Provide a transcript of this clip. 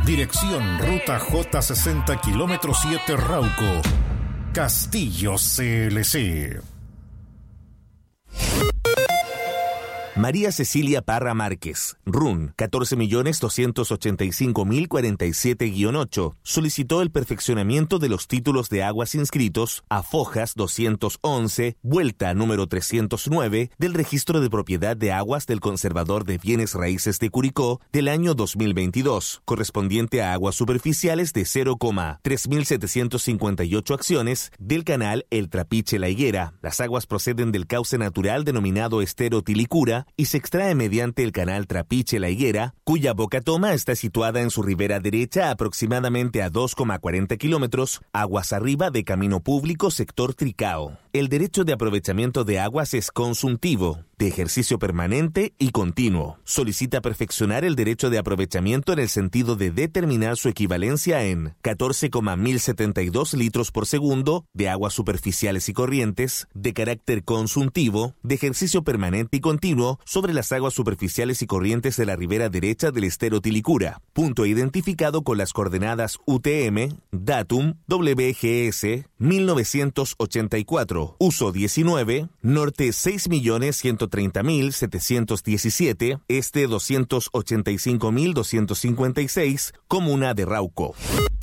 Dirección Ruta J60 km 7 Rauco. Castillo CLC. María Cecilia Parra Márquez, RUN 14.285.047-8, solicitó el perfeccionamiento de los títulos de aguas inscritos a Fojas 211, vuelta número 309, del Registro de Propiedad de Aguas del Conservador de Bienes Raíces de Curicó del año 2022, correspondiente a aguas superficiales de 0,3758 acciones del canal El Trapiche La Higuera. Las aguas proceden del cauce natural denominado Estero Tilicura y se extrae mediante el canal Trapiche La Higuera, cuya boca toma está situada en su ribera derecha aproximadamente a 2,40 kilómetros, aguas arriba de Camino Público sector Tricao. El derecho de aprovechamiento de aguas es consultivo, de ejercicio permanente y continuo. Solicita perfeccionar el derecho de aprovechamiento en el sentido de determinar su equivalencia en 14,1072 litros por segundo de aguas superficiales y corrientes, de carácter consultivo, de ejercicio permanente y continuo sobre las aguas superficiales y corrientes de la ribera derecha del Estero Tilicura, punto identificado con las coordenadas UTM, datum, WGS, 1984, uso 19, norte 6.130.717, este 285.256, comuna de Rauco.